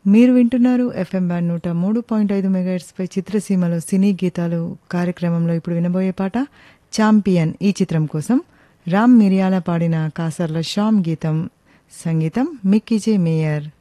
మీరు వింటున్నారు FM band 103.5 megahertz పై చిత్రసీమలో సినీ గీతాలు కార్యక్రమంలో ఇప్పుడు వినబోయే పాట ఛాంపియన్ ఈ చిత్రం కోసం రామ్ మిరియాల పాడిన కాసర్ల శ్యామ్ గీతం సంగీతం మిక్కీ జే మేయర్.